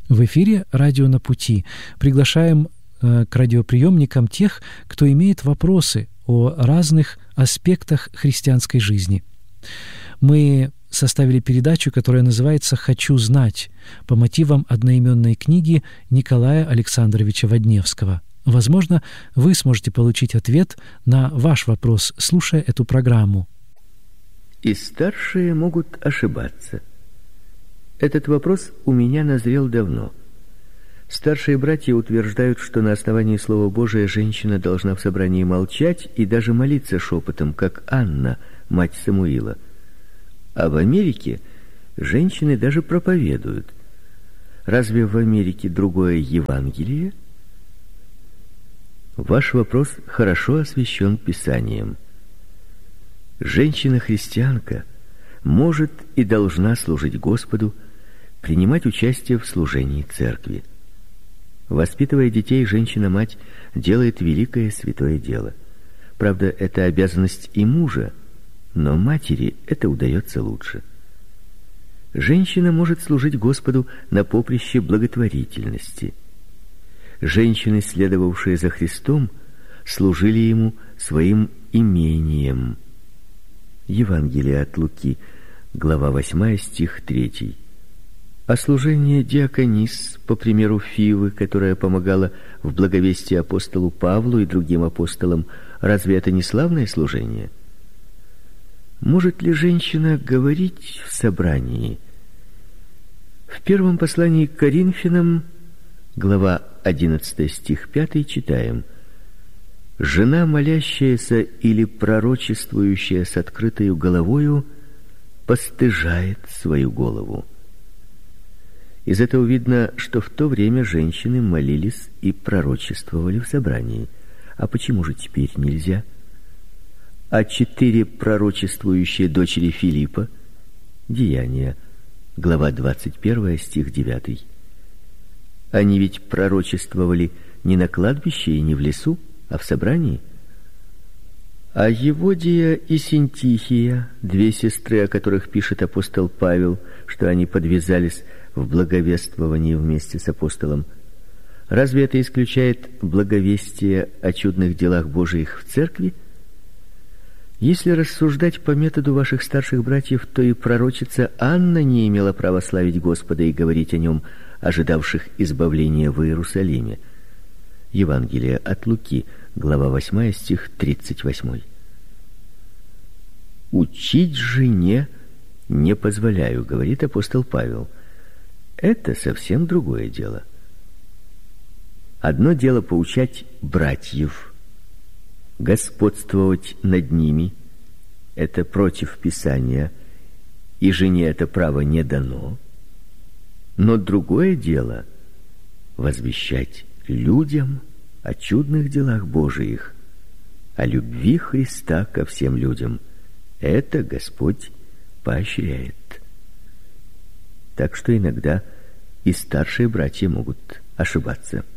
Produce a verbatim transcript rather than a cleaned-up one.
В эфире «Радио на пути». Приглашаем э, к радиоприемникам тех, кто имеет вопросы о разных аспектах христианской жизни. Мы составили передачу, которая называется «Хочу знать» по мотивам одноименной книги Николая Александровича Водневского. Возможно, вы сможете получить ответ на ваш вопрос, слушая эту программу. И старшие могут ошибаться. Этот вопрос у меня назрел давно. Старшие братья утверждают, что на основании Слова Божия женщина должна в собрании молчать и даже молиться шепотом, как Анна, мать Самуила. А в Америке женщины даже проповедуют. Разве в Америке другое Евангелие? Ваш вопрос хорошо освящен Писанием. Женщина-христианка может и должна служить Господу, принимать участие в служении церкви. Воспитывая детей, женщина-мать делает великое святое дело. Правда, это обязанность и мужа, но матери это удается лучше. Женщина может служить Господу на поприще благотворительности. Женщины, следовавшие за Христом, служили Ему своим имением. Евангелие от Луки, глава восьмая, стих третий. А служение диаконис, по примеру Фивы, которая помогала в благовестии апостолу Павлу и другим апостолам, разве это не славное служение? Может ли женщина говорить в собрании? В первом послании к Коринфянам, глава одиннадцатая, стих пятый, читаем: «Жена, молящаяся или пророчествующая с открытою головою, постыжает свою голову». Из этого видно, что в то время женщины молились и пророчествовали в собрании. А почему же теперь нельзя? А четыре пророчествующие дочери Филиппа, Деяния, глава двадцать первая, стих девятый. Они ведь пророчествовали не на кладбище и не в лесу, а в собрании. А Еводия и Синтихия, две сестры, о которых пишет апостол Павел, что они подвязались в благовествовании вместе с апостолом, разве это исключает благовестие о чудных делах Божиих в церкви? Если рассуждать по методу ваших старших братьев, то и пророчица Анна не имела права славить Господа и говорить о нем, ожидавших избавления в Иерусалиме. Евангелие от Луки, глава восьмая, стих тридцать восемь. «Учить жене не позволяю», — говорит апостол Павел. Это совсем другое дело. Одно дело поучать братьев, господствовать над ними — это против Писания, и жене это право не дано. Но другое дело — возвещать людям о чудных делах Божиих, о любви Христа ко всем людям. Это Господь поощряет. Так что иногда и старшие братья могут ошибаться.